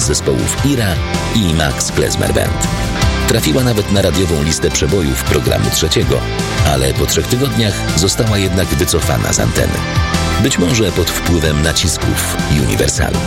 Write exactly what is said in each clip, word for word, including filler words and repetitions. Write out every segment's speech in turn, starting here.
zespołów Ira i Max Klezmer Band. Trafiła nawet na radiową listę przebojów programu trzeciego, ale po trzech tygodniach została jednak wycofana z anteny. Być może pod wpływem nacisków Universalu.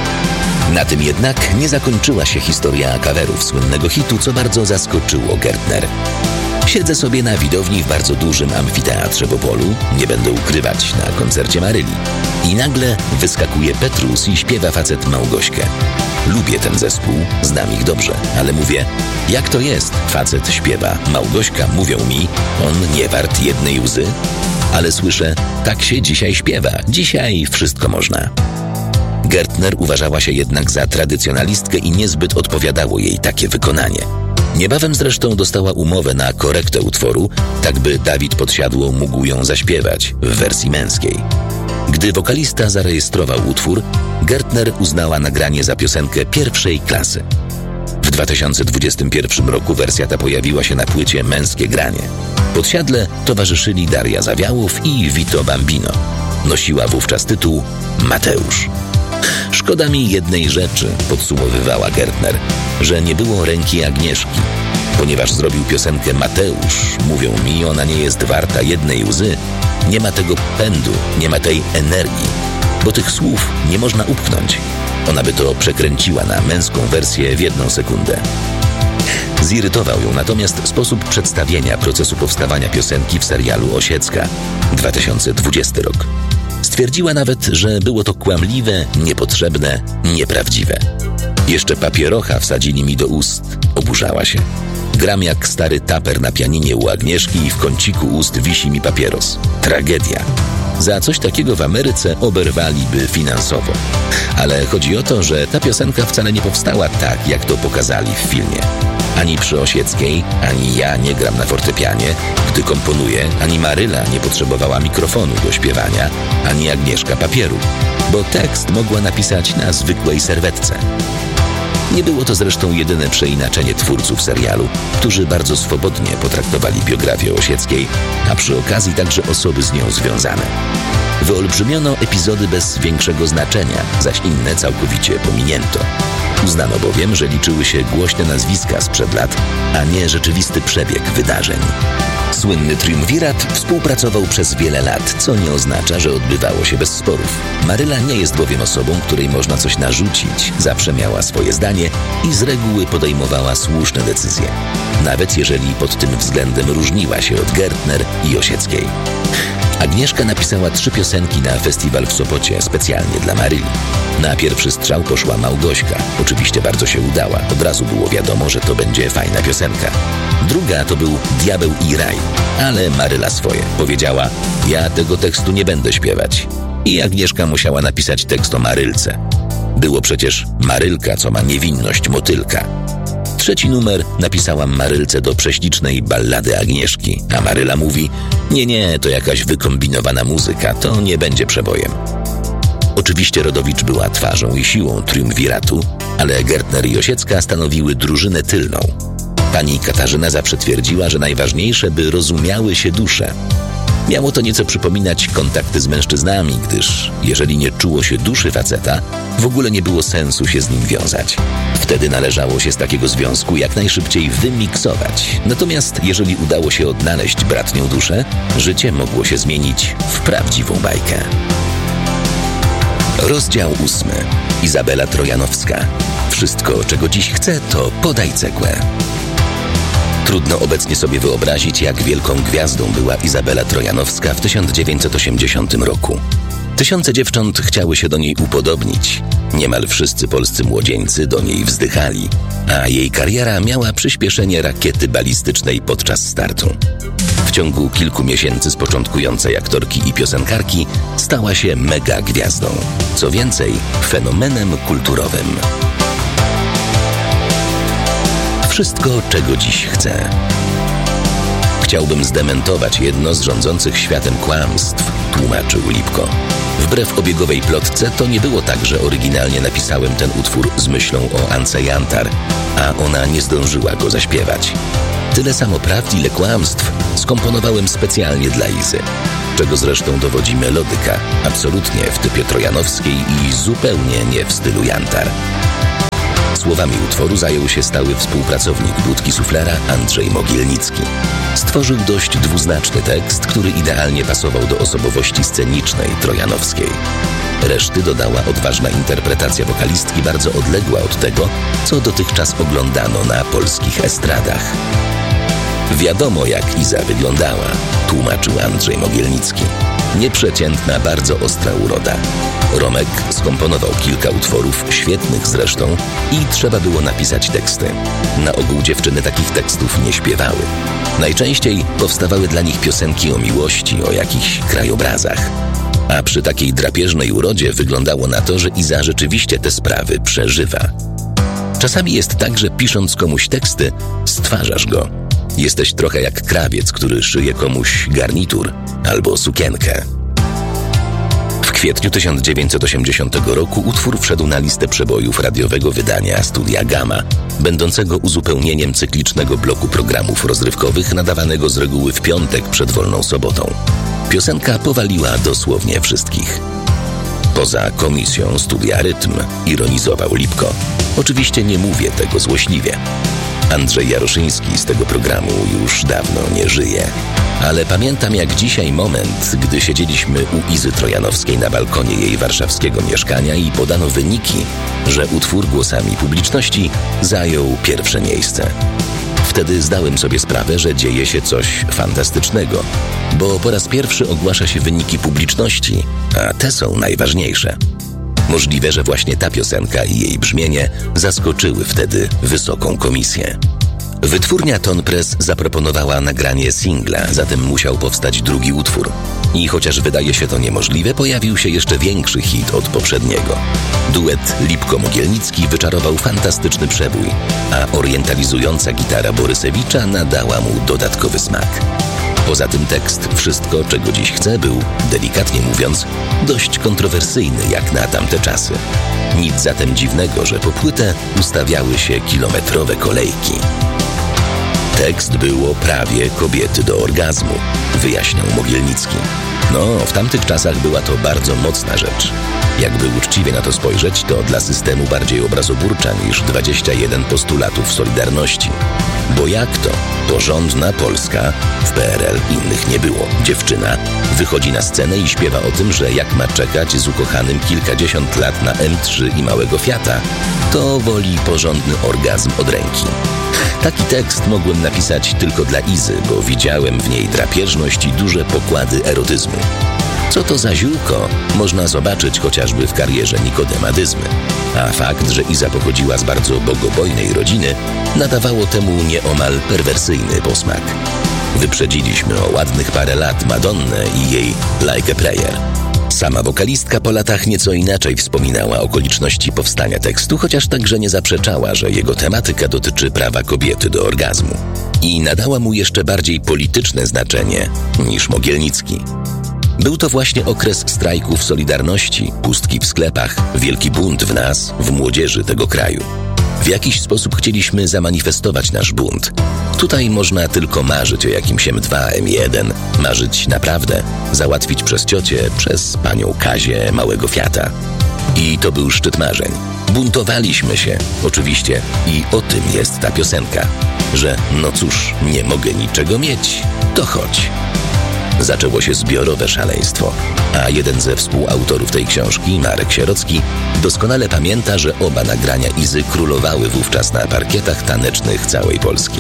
Na tym jednak nie zakończyła się historia coverów słynnego hitu, co bardzo zaskoczyło Gertner. Siedzę sobie na widowni w bardzo dużym amfiteatrze w Opolu, nie będę ukrywać, na koncercie Maryli. I nagle wyskakuje Petrus i śpiewa facet Małgośkę. Lubię ten zespół, znam ich dobrze, ale mówię, jak to jest? Facet śpiewa, Małgośka, mówią mi, on nie wart jednej łzy? Ale słyszę, tak się dzisiaj śpiewa, dzisiaj wszystko można. Gertner uważała się jednak za tradycjonalistkę i niezbyt odpowiadało jej takie wykonanie. Niebawem zresztą dostała umowę na korektę utworu, tak by Dawid Podsiadło mógł ją zaśpiewać w wersji męskiej. Gdy wokalista zarejestrował utwór, Gertner uznała nagranie za piosenkę pierwszej klasy. W dwa tysiące dwudziestym pierwszym roku wersja ta pojawiła się na płycie Męskie Granie. Podsiadle towarzyszyli Daria Zawiałow i Vito Bambino. Nosiła wówczas tytuł Mateusz. Szkoda mi jednej rzeczy, podsumowywała Gertner, że nie było ręki Agnieszki. Ponieważ zrobił piosenkę Mateusz, mówią mi, ona nie jest warta jednej łzy, nie ma tego pędu, nie ma tej energii, bo tych słów nie można upchnąć. Ona by to przekręciła na męską wersję w jedną sekundę. Zirytował ją natomiast sposób przedstawienia procesu powstawania piosenki w serialu Osiecka, dwa tysiące dwudziesty rok. Stwierdziła nawet, że było to kłamliwe, niepotrzebne, nieprawdziwe. Jeszcze papierocha wsadzili mi do ust. Oburzała się. Gram jak stary taper na pianinie u Agnieszki i w kąciku ust wisi mi papieros. Tragedia. Za coś takiego w Ameryce oberwaliby finansowo. Ale chodzi o to, że ta piosenka wcale nie powstała tak, jak to pokazali w filmie. Ani przy Osieckiej, ani ja nie gram na fortepianie, gdy komponuję, ani Maryla nie potrzebowała mikrofonu do śpiewania, ani Agnieszka papieru, bo tekst mogła napisać na zwykłej serwetce. Nie było to zresztą jedyne przeinaczenie twórców serialu, którzy bardzo swobodnie potraktowali biografię Osieckiej, a przy okazji także osoby z nią związane. Wyolbrzymiono epizody bez większego znaczenia, zaś inne całkowicie pominięto. Uznano bowiem, że liczyły się głośne nazwiska sprzed lat, a nie rzeczywisty przebieg wydarzeń. Słynny triumvirat współpracował przez wiele lat, co nie oznacza, że odbywało się bez sporów. Maryla nie jest bowiem osobą, której można coś narzucić, zawsze miała swoje zdanie i z reguły podejmowała słuszne decyzje. Nawet jeżeli pod tym względem różniła się od Gertner i Osieckiej. Agnieszka napisała trzy piosenki na festiwal w Sopocie specjalnie dla Maryli. Na pierwszy strzał poszła Małgośka. Oczywiście bardzo się udała. Od razu było wiadomo, że to będzie fajna piosenka. Druga to był Diabeł i Raj. Ale Maryla swoje. Powiedziała, ja tego tekstu nie będę śpiewać. I Agnieszka musiała napisać tekst o Marylce. Było przecież Marylka, co ma niewinność motylka. Trzeci numer napisałam Marylce do prześlicznej ballady Agnieszki, a Maryla mówi, nie, nie, to jakaś wykombinowana muzyka, to nie będzie przebojem. Oczywiście Rodowicz była twarzą i siłą triumviratu, ale Gertner i Osiecka stanowiły drużynę tylną. Pani Katarzyna zawsze twierdziła, że najważniejsze, by rozumiały się dusze. Miało to nieco przypominać kontakty z mężczyznami, gdyż jeżeli nie czuło się duszy faceta, w ogóle nie było sensu się z nim wiązać. Wtedy należało się z takiego związku jak najszybciej wymiksować. Natomiast jeżeli udało się odnaleźć bratnią duszę, życie mogło się zmienić w prawdziwą bajkę. Rozdział ósmy. Izabela Trojanowska. Wszystko, czego dziś chcę, to podaj cegłę. Trudno obecnie sobie wyobrazić, jak wielką gwiazdą była Izabela Trojanowska w tysiąc dziewięćset osiemdziesiątym roku. Tysiące dziewcząt chciały się do niej upodobnić. Niemal wszyscy polscy młodzieńcy do niej wzdychali, a jej kariera miała przyspieszenie rakiety balistycznej podczas startu. W ciągu kilku miesięcy z początkującej aktorki i piosenkarki stała się mega gwiazdą. Co więcej, fenomenem kulturowym. Wszystko, czego dziś chcę. Chciałbym zdementować jedno z rządzących światem kłamstw, tłumaczył Lipko. Wbrew obiegowej plotce to nie było tak, że oryginalnie napisałem ten utwór z myślą o Ance Jantar, a ona nie zdążyła go zaśpiewać. Tyle samo prawd, ile kłamstw skomponowałem specjalnie dla Izy, czego zresztą dowodzi melodyka, absolutnie w typie trojanowskiej i zupełnie nie w stylu Jantar. słowami utworu zajął się stały współpracownik Budki Suflera Andrzej Mogielnicki. Stworzył dość dwuznaczny tekst, który idealnie pasował do osobowości scenicznej trojanowskiej. Reszty dodała odważna interpretacja wokalistki, bardzo odległa od tego, co dotychczas oglądano na polskich estradach. Wiadomo, jak Iza wyglądała, tłumaczył Andrzej Mogielnicki. Nieprzeciętna, bardzo ostra uroda. Romek skomponował kilka utworów, świetnych zresztą, i trzeba było napisać teksty. Na ogół dziewczyny takich tekstów nie śpiewały. Najczęściej powstawały dla nich piosenki o miłości, o jakichś krajobrazach. A przy takiej drapieżnej urodzie wyglądało na to, że Iza rzeczywiście te sprawy przeżywa. Czasami jest tak, że pisząc komuś teksty, stwarzasz go. Jesteś trochę jak krawiec, który szyje komuś garnitur albo sukienkę. W kwietniu tysiąc dziewięćset osiemdziesiątego roku utwór wszedł na listę przebojów radiowego wydania Studia Gamma, będącego uzupełnieniem cyklicznego bloku programów rozrywkowych nadawanego z reguły w piątek przed wolną sobotą. Piosenka powaliła dosłownie wszystkich. Poza komisją Studia Rytm, ironizował Lipko. Oczywiście nie mówię tego złośliwie. Andrzej Jaroszyński z tego programu już dawno nie żyje. Ale pamiętam jak dzisiaj moment, gdy siedzieliśmy u Izy Trojanowskiej na balkonie jej warszawskiego mieszkania i podano wyniki, że utwór głosami publiczności zajął pierwsze miejsce. Wtedy zdałem sobie sprawę, że dzieje się coś fantastycznego, bo po raz pierwszy ogłasza się wyniki publiczności, a te są najważniejsze. Możliwe, że właśnie ta piosenka i jej brzmienie zaskoczyły wtedy wysoką komisję. Wytwórnia Ton Press zaproponowała nagranie singla, zatem musiał powstać drugi utwór. I chociaż wydaje się to niemożliwe, pojawił się jeszcze większy hit od poprzedniego. Duet Lipko-Mogielnicki wyczarował fantastyczny przebój, a orientalizująca gitara Borysewicza nadała mu dodatkowy smak. Poza tym tekst Wszystko, czego dziś chcę był, delikatnie mówiąc, dość kontrowersyjny jak na tamte czasy. Nic zatem dziwnego, że po płytę ustawiały się kilometrowe kolejki. Tekst było prawie kobiety do orgazmu, wyjaśniał Mogielnicki. No, w tamtych czasach była to bardzo mocna rzecz. Jakby uczciwie na to spojrzeć, to dla systemu bardziej obrazoburcza niż dwadzieścia jeden postulatów Solidarności. Bo jak to? Porządna Polska, w P R L innych nie było. Dziewczyna wychodzi na scenę i śpiewa o tym, że jak ma czekać z ukochanym kilkadziesiąt lat na M trzy i małego Fiata, to woli porządny orgazm od ręki. Taki tekst mogłem napisać tylko dla Izy, bo widziałem w niej drapieżność i duże pokłady erotyzmu. Co to za ziółko, można zobaczyć chociażby w karierze Nikodema Dyzmy. A fakt, że Iza pochodziła z bardzo bogobojnej rodziny, nadawało temu nieomal perwersyjny posmak. Wyprzedziliśmy o ładnych parę lat Madonnę i jej Like a Prayer. Sama wokalistka po latach nieco inaczej wspominała okoliczności powstania tekstu, chociaż także nie zaprzeczała, że jego tematyka dotyczy prawa kobiety do orgazmu. I nadała mu jeszcze bardziej polityczne znaczenie niż Mogielnicki. Był to właśnie okres strajków Solidarności, pustki w sklepach, wielki bunt w nas, w młodzieży tego kraju. W jakiś sposób chcieliśmy zamanifestować nasz bunt. Tutaj można tylko marzyć o jakimś M dwa, M jeden, marzyć naprawdę, załatwić przez ciocię, przez panią Kazię małego Fiata. I to był szczyt marzeń. Buntowaliśmy się, oczywiście, i o tym jest ta piosenka, że no cóż, nie mogę niczego mieć, to chodź. Zaczęło się zbiorowe szaleństwo, a jeden ze współautorów tej książki, Marek Sierocki, doskonale pamięta, że oba nagrania Izy królowały wówczas na parkietach tanecznych całej Polski.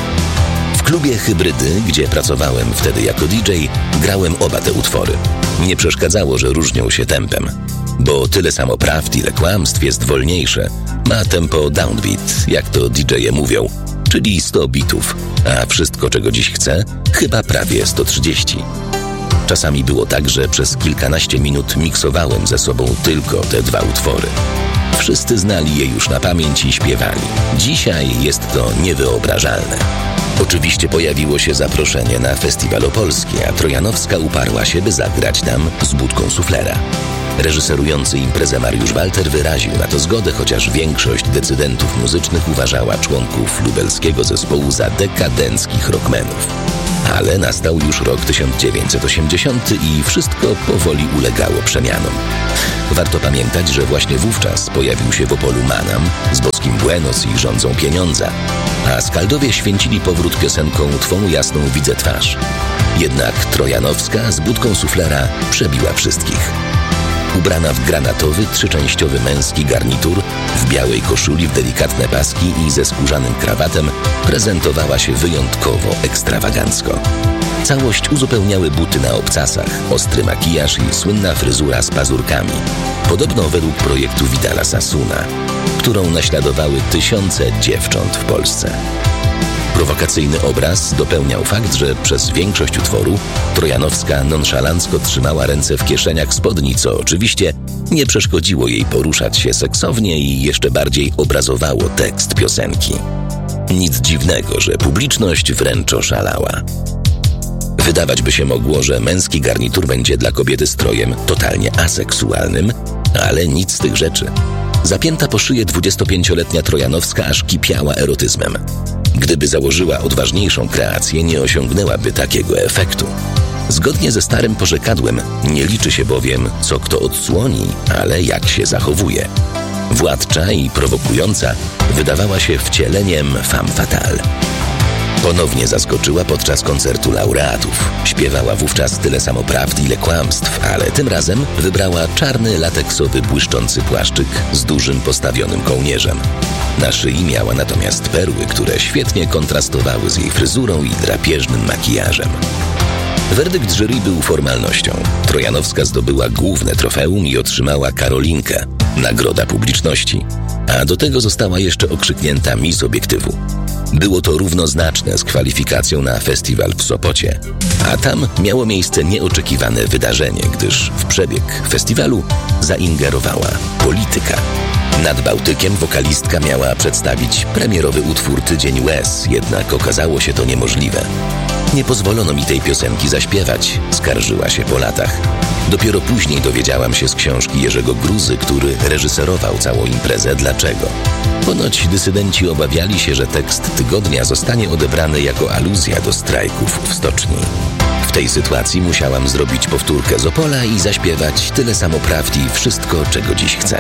W klubie Hybrydy, gdzie pracowałem wtedy jako D J, grałem oba te utwory. Nie przeszkadzało, że różnią się tempem, bo tyle samo prawd, ile kłamstw jest wolniejsze. Ma tempo downbeat, jak to D J-e mówią, czyli sto bitów, a Wszystko, czego dziś chcę, chyba prawie sto trzydzieści. Czasami było tak, że przez kilkanaście minut miksowałem ze sobą tylko te dwa utwory. Wszyscy znali je już na pamięć i śpiewali. Dzisiaj jest to niewyobrażalne. Oczywiście pojawiło się zaproszenie na Festiwal Opolski, a Trojanowska uparła się, by zagrać tam z Budką Suflera. Reżyserujący imprezę Mariusz Walter wyraził na to zgodę, chociaż większość decydentów muzycznych uważała członków lubelskiego zespołu za dekadenckich rockmenów. Ale nastał już rok tysiąc dziewięćset osiemdziesiąty i wszystko powoli ulegało przemianom. Warto pamiętać, że właśnie wówczas pojawił się w Opolu Manam z Boskim Buenos i Rządzą Pieniądza, a Skaldowie święcili powrót piosenką Twą jasną widzę twarz. Jednak Trojanowska z budką suflera przebiła wszystkich. Ubrana w granatowy, trzyczęściowy męski garnitur, w białej koszuli, w delikatne paski i ze skórzanym krawatem prezentowała się wyjątkowo ekstrawagancko. Całość uzupełniały buty na obcasach, ostry makijaż i słynna fryzura z pazurkami, podobno według projektu Vidala Sassoona, którą naśladowały tysiące dziewcząt w Polsce. Prowokacyjny obraz dopełniał fakt, że przez większość utworu Trojanowska nonszalancko trzymała ręce w kieszeniach spodni, co oczywiście nie przeszkodziło jej poruszać się seksownie i jeszcze bardziej obrazowało tekst piosenki. Nic dziwnego, że publiczność wręcz oszalała. Wydawać by się mogło, że męski garnitur będzie dla kobiety strojem totalnie aseksualnym, ale nic z tych rzeczy. Zapięta po szyję dwudziestopięcioletnia Trojanowska aż kipiała erotyzmem. Gdyby założyła odważniejszą kreację, nie osiągnęłaby takiego efektu. Zgodnie ze starym porzekadłem, nie liczy się bowiem, co kto odsłoni, ale jak się zachowuje. Władcza i prowokująca wydawała się wcieleniem femme fatale. Ponownie zaskoczyła podczas koncertu laureatów. Śpiewała wówczas tyle samo prawd, ile kłamstw, ale tym razem wybrała czarny, lateksowy, błyszczący płaszczyk z dużym postawionym kołnierzem. Na szyi miała natomiast perły, które świetnie kontrastowały z jej fryzurą i drapieżnym makijażem. Werdykt jury był formalnością. Trojanowska zdobyła główne trofeum i otrzymała Karolinkę, nagroda publiczności, a do tego została jeszcze okrzyknięta Miss Obiektywu. Było to równoznaczne z kwalifikacją na festiwal w Sopocie, a tam miało miejsce nieoczekiwane wydarzenie, gdyż w przebieg festiwalu zaingerowała polityka. Nad Bałtykiem wokalistka miała przedstawić premierowy utwór Tydzień łez, jednak okazało się to niemożliwe. Nie pozwolono mi tej piosenki zaśpiewać, skarżyła się po latach. Dopiero później dowiedziałam się z książki Jerzego Gruzy, który reżyserował całą imprezę, dlaczego. Ponoć dysydenci obawiali się, że tekst tygodnia zostanie odebrany jako aluzja do strajków w stoczni. W tej sytuacji musiałam zrobić powtórkę z Opola i zaśpiewać tyle samo prawd i wszystko, czego dziś chcę.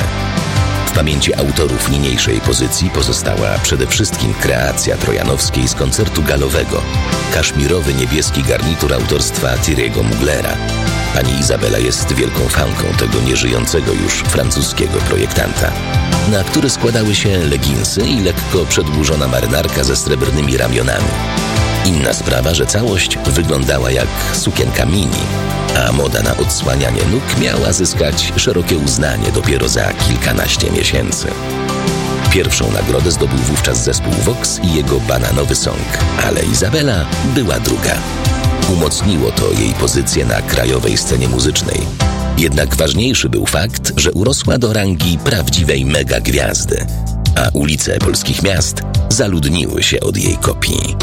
W pamięci autorów niniejszej pozycji pozostała przede wszystkim kreacja Trojanowskiej z koncertu galowego, kaszmirowy niebieski garnitur autorstwa Thierry'ego Muglera. Pani Izabela jest wielką fanką tego nieżyjącego już francuskiego projektanta, na który składały się leginsy i lekko przedłużona marynarka ze srebrnymi ramionami. Inna sprawa, że całość wyglądała jak sukienka mini, a moda na odsłanianie nóg miała zyskać szerokie uznanie dopiero za kilkanaście miesięcy. Pierwszą nagrodę zdobył wówczas zespół Vox i jego bananowy song, ale Izabela była druga. Umocniło to jej pozycję na krajowej scenie muzycznej. Jednak ważniejszy był fakt, że urosła do rangi prawdziwej megagwiazdy, a ulice polskich miast zaludniły się od jej kopii.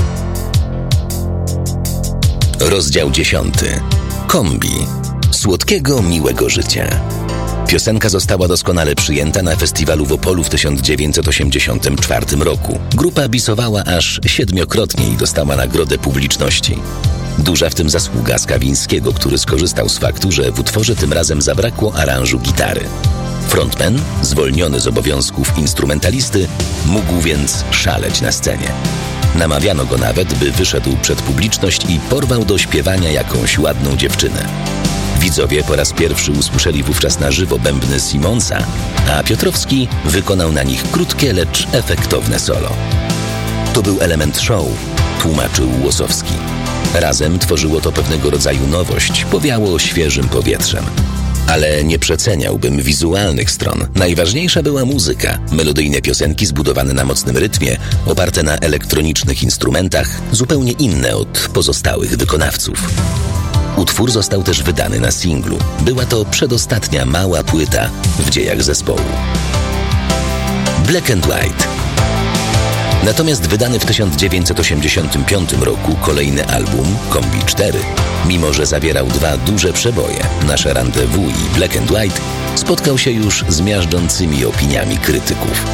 Rozdział dziesiąty. Kombi. Słodkiego, miłego życia. Piosenka została doskonale przyjęta na festiwalu w Opolu w tysiąc dziewięćset osiemdziesiątym czwartym roku. Grupa bisowała aż siedmiokrotnie i dostała nagrodę publiczności. Duża w tym zasługa Skawińskiego, który skorzystał z faktu, że w utworze tym razem zabrakło aranżu gitary. Frontman, zwolniony z obowiązków instrumentalisty, mógł więc szaleć na scenie. Namawiano go nawet, by wyszedł przed publiczność i porwał do śpiewania jakąś ładną dziewczynę. Widzowie po raz pierwszy usłyszeli wówczas na żywo bębny Simonsa, a Piotrowski wykonał na nich krótkie, lecz efektowne solo. To był element show, tłumaczył Łosowski. Razem tworzyło to pewnego rodzaju nowość, powiało świeżym powietrzem. Ale nie przeceniałbym wizualnych stron. Najważniejsza była muzyka. Melodyjne piosenki zbudowane na mocnym rytmie, oparte na elektronicznych instrumentach, zupełnie inne od pozostałych wykonawców. Utwór został też wydany na singlu. Była to przedostatnia mała płyta w dziejach zespołu. Black and White. Natomiast wydany w tysiąc dziewięćset osiemdziesiątym piątym roku kolejny album, Kombi cztery, mimo że zawierał dwa duże przeboje, Nasze Rendezvous i Black and White, spotkał się już z miażdżącymi opiniami krytyków.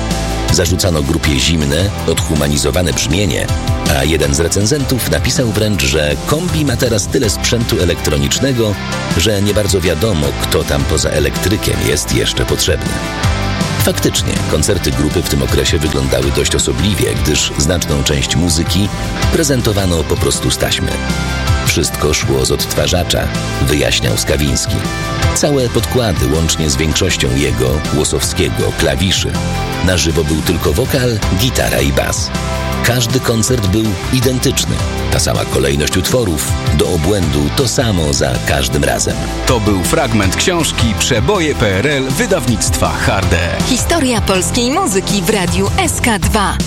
Zarzucano grupie zimne, odhumanizowane brzmienie, a jeden z recenzentów napisał wręcz, że kombi ma teraz tyle sprzętu elektronicznego, że nie bardzo wiadomo, kto tam poza elektrykiem jest jeszcze potrzebny. Faktycznie, koncerty grupy w tym okresie wyglądały dość osobliwie, gdyż znaczną część muzyki prezentowano po prostu z taśmy. Wszystko szło z odtwarzacza, wyjaśniał Skawiński. Całe podkłady, łącznie z większością jego, Łosowskiego, klawiszy. Na żywo był tylko wokal, gitara i bas. Każdy koncert był identyczny. Ta sama kolejność utworów, do obłędu to samo za każdym razem. To był fragment książki Przeboje P R L wydawnictwa Harde. Historia polskiej muzyki w Radiu S K dwa.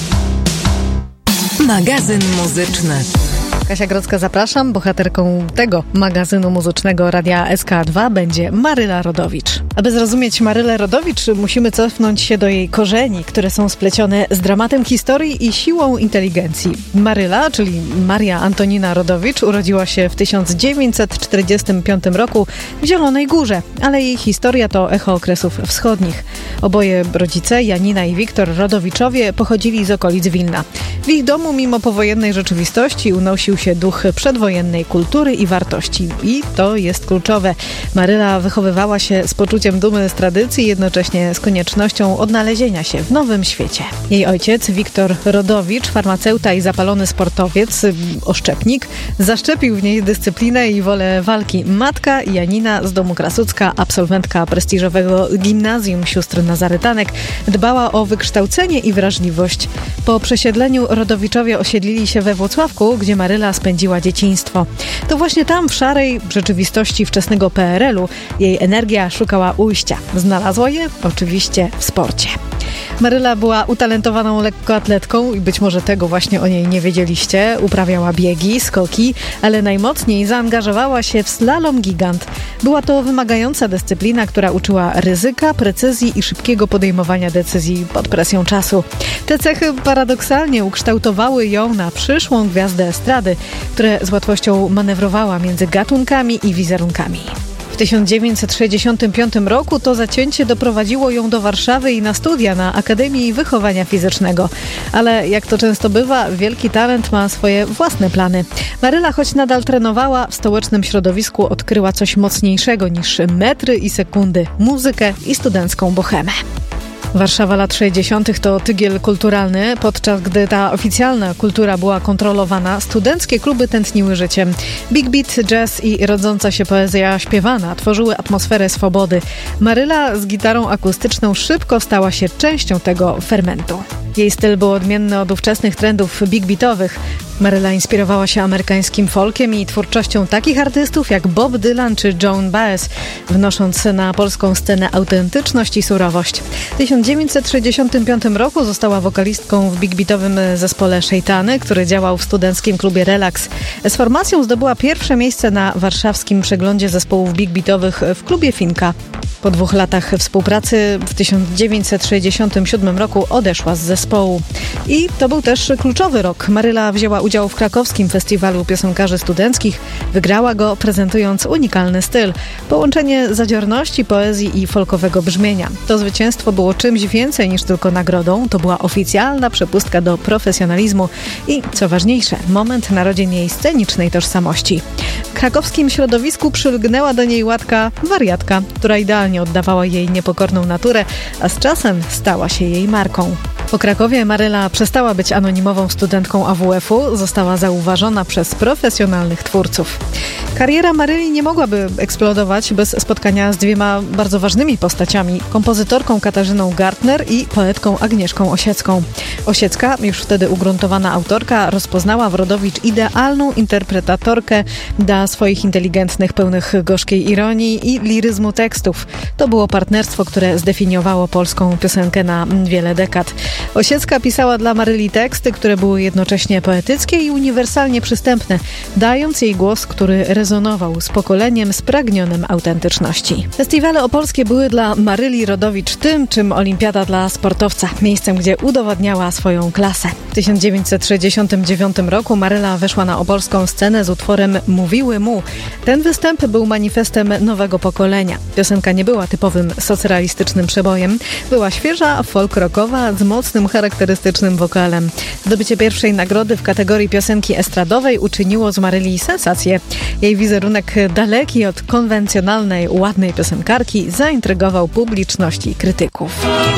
Magazyn muzyczny. Kasia Grodzka, zapraszam. Bohaterką tego magazynu muzycznego Radia S K dwa będzie Maryla Rodowicz. Aby zrozumieć Marylę Rodowicz, musimy cofnąć się do jej korzeni, które są splecione z dramatem historii i siłą inteligencji. Maryla, czyli Maria Antonina Rodowicz, urodziła się w tysiąc dziewięćset czterdziestym piątym roku w Zielonej Górze, ale jej historia to echo okresów wschodnich. Oboje rodzice, Janina i Wiktor Rodowiczowie, pochodzili z okolic Wilna. W ich domu, mimo powojennej rzeczywistości, unosił się duch przedwojennej kultury i wartości. I to jest kluczowe. Maryla wychowywała się z poczuciem dumy z tradycji, jednocześnie z koniecznością odnalezienia się w nowym świecie. Jej ojciec, Wiktor Rodowicz, farmaceuta i zapalony sportowiec, oszczepnik, zaszczepił w niej dyscyplinę i wolę walki. Matka, Janina z domu Krasucka, absolwentka prestiżowego gimnazjum sióstr Nazarytanek, dbała o wykształcenie i wrażliwość. Po przesiedleniu Rodowiczowie osiedlili się we Włocławku, gdzie Maryla spędziła dzieciństwo. To właśnie tam, w szarej rzeczywistości wczesnego P R L-u, jej energia szukała ujścia. Znalazła je oczywiście w sporcie. Maryla była utalentowaną lekkoatletką i być może tego właśnie o niej nie wiedzieliście. Uprawiała biegi, skoki, ale najmocniej zaangażowała się w slalom gigant. Była to wymagająca dyscyplina, która uczyła ryzyka, precyzji i szybkiego podejmowania decyzji pod presją czasu. Te cechy paradoksalnie ukształtowały ją na przyszłą gwiazdę estrady, która z łatwością manewrowała między gatunkami i wizerunkami. W tysiąc dziewięćset sześćdziesiątym piątym roku to zacięcie doprowadziło ją do Warszawy i na studia na Akademii Wychowania Fizycznego. Ale jak to często bywa, wielki talent ma swoje własne plany. Maryla, choć nadal trenowała, w stołecznym środowisku odkryła coś mocniejszego niż metry i sekundy, muzykę i studencką bohemę. Warszawa lat sześćdziesiątych to tygiel kulturalny. Podczas gdy ta oficjalna kultura była kontrolowana, studenckie kluby tętniły życiem. Big beat, jazz i rodząca się poezja śpiewana tworzyły atmosferę swobody. Maryla z gitarą akustyczną szybko stała się częścią tego fermentu. Jej styl był odmienny od ówczesnych trendów big beatowych. Maryla inspirowała się amerykańskim folkiem i twórczością takich artystów jak Bob Dylan czy Joan Baez, wnosząc na polską scenę autentyczność i surowość. W tysiąc dziewięćset sześćdziesiątym piątym roku została wokalistką w big beatowym zespole Szejtany, który działał w studenckim klubie Relax. Z formacją zdobyła pierwsze miejsce na warszawskim przeglądzie zespołów big beatowych w klubie Finka. Po dwóch latach współpracy w tysiąc dziewięćset sześćdziesiątym siódmym roku odeszła z zespołu. I to był też kluczowy rok. Maryla wzięła udział w krakowskim festiwalu piosenkarzy studenckich. Wygrała go, prezentując unikalny styl. Połączenie zadziorności, poezji i folkowego brzmienia. To zwycięstwo było czymś więcej niż tylko nagrodą. To była oficjalna przepustka do profesjonalizmu i, co ważniejsze, moment narodzin jej scenicznej tożsamości. W krakowskim środowisku przylgnęła do niej łatka wariatka, która idealnie oddawała jej niepokorną naturę, a z czasem stała się jej marką. Po Krakowie Maryla przestała być anonimową studentką A W F-u, została zauważona przez profesjonalnych twórców. Kariera Maryli nie mogłaby eksplodować bez spotkania z dwiema bardzo ważnymi postaciami, kompozytorką Katarzyną Gartner i poetką Agnieszką Osiecką. Osiecka, już wtedy ugruntowana autorka, rozpoznała w Rodowicz idealną interpretatorkę dla swoich inteligentnych, pełnych gorzkiej ironii i liryzmu tekstów. To było partnerstwo, które zdefiniowało polską piosenkę na wiele dekad. Osiecka pisała dla Maryli teksty, które były jednocześnie poetyckie i uniwersalnie przystępne, dając jej głos, który rezonował z pokoleniem spragnionym autentyczności. Festiwale opolskie były dla Maryli Rodowicz tym, czym olimpiada dla sportowca, miejscem, gdzie udowadniała swoją klasę. W tysiąc dziewięćset sześćdziesiątym dziewiątym roku Maryla weszła na opolską scenę z utworem Mówiły mu. Ten występ był manifestem nowego pokolenia. Piosenka nie była typowym socrealistycznym przebojem. Była świeża, folk rockowa, z mocnym mocnym, charakterystycznym wokalem. Zdobycie pierwszej nagrody w kategorii piosenki estradowej uczyniło z Maryli sensację. Jej wizerunek daleki od konwencjonalnej, ładnej piosenkarki zaintrygował publiczność i krytyków.